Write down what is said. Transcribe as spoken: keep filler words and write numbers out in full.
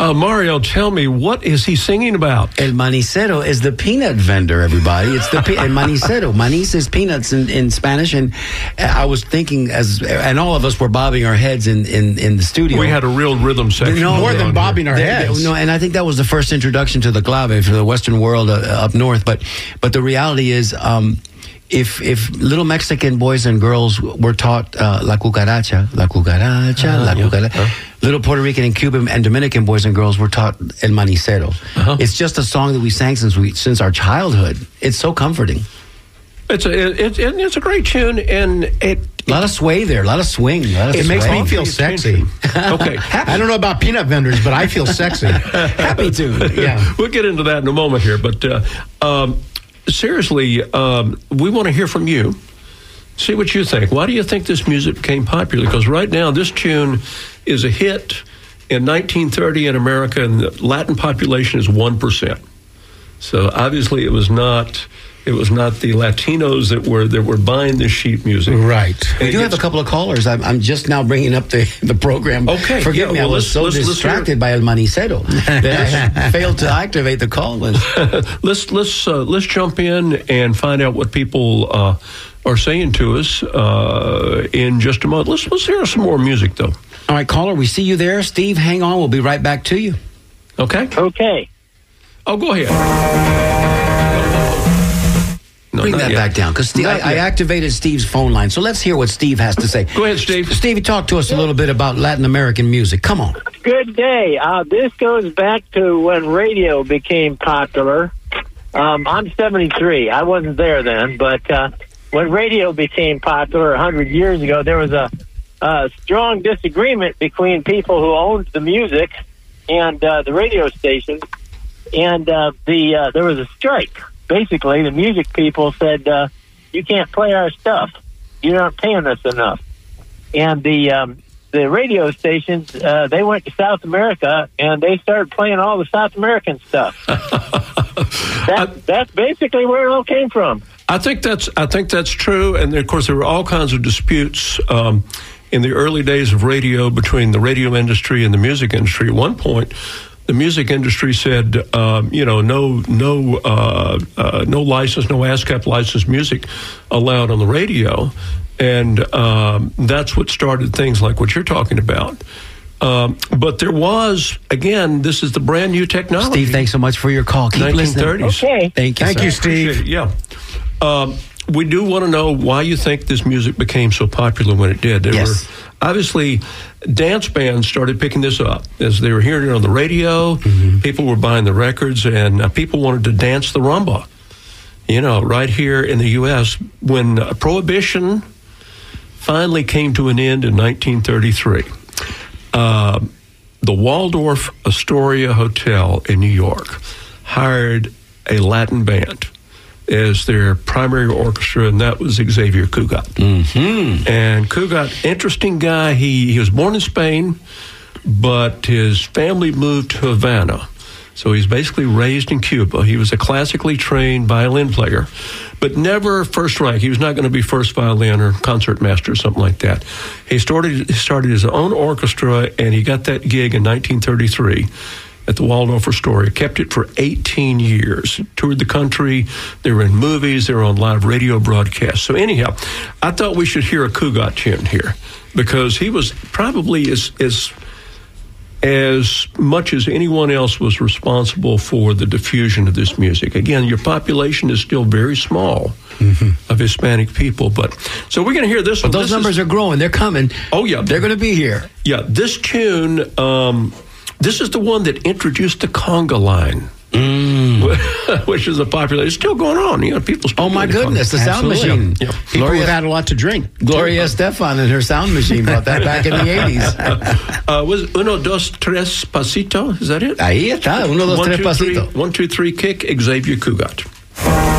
Uh, Mario, tell me, what is he singing about? El manicero is the peanut vendor, everybody. It's the pe- El manicero. Manis is peanuts in, in Spanish. And I was thinking, as and all of us were bobbing our heads in, in, in the studio. We had a real rhythm section. No, More than bobbing our They- heads. they- no, and I think that was the first introduction to the clave for the Western world uh, up north. But but the reality is, um, if if little Mexican boys and girls were taught uh, la cucaracha, la cucaracha, Uh-huh, la yeah. cucaracha, Uh-huh. little Puerto Rican and Cuban and Dominican boys and girls were taught el manicero. Uh-huh. It's just a song that we sang since we since our childhood. It's so comforting. It's a it, it, it's a great tune, and it A lot of sway there, a lot of swing. A lot of It makes sway. me feel sexy. Okay. I don't know about peanut vendors, but I feel sexy. happy to. Yeah. We'll get into that in a moment here, but uh, um, seriously, um, we want to hear from you. See what you think. Why do you think this music became popular? Because right now, this tune is a hit in nineteen thirty in America, and the Latin population is one percent. So obviously, it was not. It was not the Latinos that were that were buying this sheet music. Right. We And do have it's- a couple of callers. I'm, I'm just now bringing up the, the program. Okay, Forgive yeah, me, well, I was let's- so let's- let's distracted by El Manicero that I failed to activate the call list. let's let's uh, let's jump in and find out what people uh, are saying to us uh, in just a moment. Let's let's hear some more music though. All right, caller, we see you there. Steve, hang on. We'll be right back to you. Okay. Okay. Oh, go ahead. No, Bring not that yet. back down, because I, Not I yet. activated Steve's phone line. So let's hear what Steve has to say. Go ahead, Steve. Stevie, talk to us a little bit about Latin American music. Come on. Good day. Uh, this goes back to when radio became popular. Um, I'm seventy-three. I wasn't there then, but uh, when radio became popular one hundred years ago, there was a, a strong disagreement between people who owned the music and uh, the radio station, and uh, the uh, there was a strike. Basically, the music people said, uh, you can't play our stuff. You're not paying us enough. And the um, the radio stations, uh, they went to South America, and they started playing all the South American stuff. that, that's basically where it all came from. I think that's I think that's true, and of course there were all kinds of disputes um, in the early days of radio between the radio industry and the music industry. At one point, the music industry said, um, you know, no, no, uh, uh, no license, no ASCAP licensed music allowed on the radio, and um, that's what started things like what you're talking about. Um, but there was, again, this is the brand new technology. Steve, thanks so much for your call. Keep listening. nineteen thirties. Okay. Thank you, Thank sir. you, Steve. Appreciate it, yeah. Um, we do want to know why you think this music became so popular when it did. There Yes. were obviously dance bands started picking this up as they were hearing it on the radio. Mm-hmm. People were buying the records, and uh, people wanted to dance the rumba. You know, right here in the U S when uh, Prohibition finally came to an end in nineteen thirty-three. Uh, the Waldorf Astoria Hotel in New York hired a Latin band as their primary orchestra, and that was Xavier Cugat. Mm-hmm. And Cugat, interesting guy. He, he was born in Spain, but his family moved to Havana. So he's basically raised in Cuba. He was a classically trained violin player, but never first rank. He was not going to be first violin or concert master or something like that. He started, he started his own orchestra, and he got that gig in nineteen thirty-three. At the Waldorf Astoria, kept it for eighteen years, toured the country, they were in movies, they were on live radio broadcasts. So anyhow, I thought we should hear a Cugat tune here, because he was probably as, as, as much as anyone else was responsible for the diffusion of this music. Again, your population is still very small mm-hmm. of Hispanic people, but so we're going to hear this But one. those This numbers is, are growing. They're coming. Oh, yeah. They're going to be here. Yeah, this tune, um, this is the one that introduced the conga line, Mm. which is a popular. It's still going on. You know, people. Still Oh, my doing the goodness. The conga. sound Absolutely. machine. Yeah. People Gloria, have had a lot to drink. Gloria Estefan and her sound machine brought that back in the eighties. Uh, was uno, dos, tres, pasito? Is that it? Ahí está. Uno, dos, One, tres, two, three, pasito. one, two, three, kick. Xavier Cugat.